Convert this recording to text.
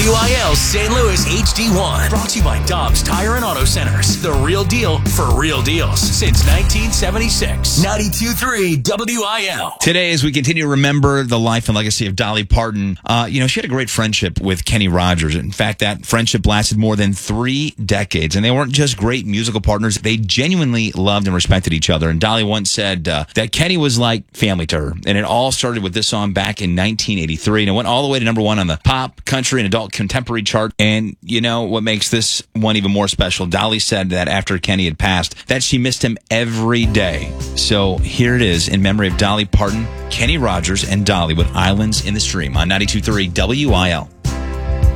WIL St. Louis HD1. Brought to you by Dobbs Tire and Auto Centers. The real deal for real deals since 1976. 92.3 WIL. Today, as we continue to remember the life and legacy of Dolly Parton, she had a great friendship with Kenny Rogers. In fact, that friendship lasted more than 3 decades. And they weren't just great musical partners. They genuinely loved and respected each other. And Dolly once said that Kenny was like family to her. And it all started with this song back in 1983. And it went all the way to number 1 on the pop, country, and adult contemporary chart. And you know what makes this one even more special? Dolly said that after Kenny had passed, that she missed him every day. So here it is in memory of Dolly Parton, Kenny Rogers, and Dolly with Islands in the Stream on 92.3 WIL.